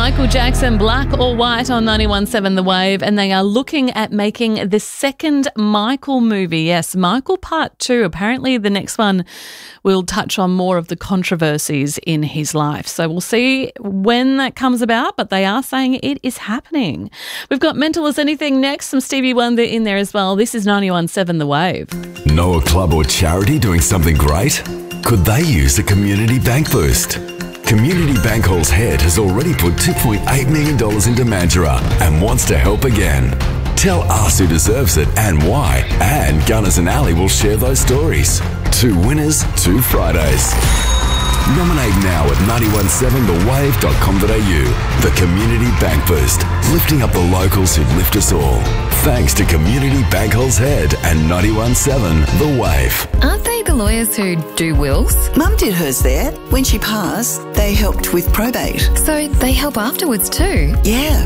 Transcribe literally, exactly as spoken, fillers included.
Michael Jackson, Black or White on ninety-one point seven The Wave, and they are looking at making the second Michael movie. Yes, Michael Part two. Apparently the next one will touch on more of the controversies in his life. So we'll see when that comes about, but they are saying it is happening. We've got Mental as Anything next, some Stevie Wonder in there as well. This is ninety-one point seven The Wave. Know a club or charity doing something great? Could they use a community bank boost? Community Bank Hall's head has already put two point eight million dollars into Mandurah and wants to help again. Tell us who deserves it and why, and Gunners and Ali will share those stories. Two winners, two Fridays. Nominate now at nine one seven the wave dot com dot a u. The Community Bank Boost, lifting up the locals who lift us all. Thanks to Community Bank Hall's head and ninety-one point seven The Wave. Aren't they the lawyers who do wills? Mum did hers there. When she passed, they helped with probate. So they help afterwards too? Yeah.